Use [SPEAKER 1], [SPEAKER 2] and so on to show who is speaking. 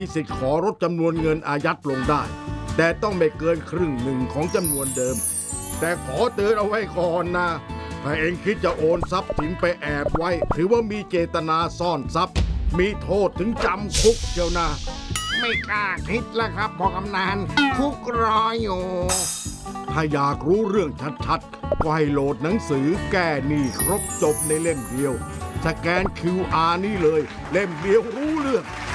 [SPEAKER 1] มีสิทธิ์ขอลดจำนวนเงินอายัดลงได้แต่ต้องไม่เกินครึ่งหนึ่งของจำนวนเดิมแต่ขอเตือนเอาไว้ก่อนนะถ้าเองคิดจะโอนทรัพย์สินไปแอบไว้ถือว่ามีเจตนาซ่อนทรัพย์มีโทษถึงจำคุกเชียวนะ
[SPEAKER 2] ไม่กล้าคิดแล้วครับพ่อกำนันคุกรออยู่
[SPEAKER 1] ถ้าอยากรู้เรื่องชัดๆก็ให้โหลดหนังสือแก้หนี้ครบจบในเล่มเดียวสแกน QR นี่เลยเล่มเดียวรู้เรื่อง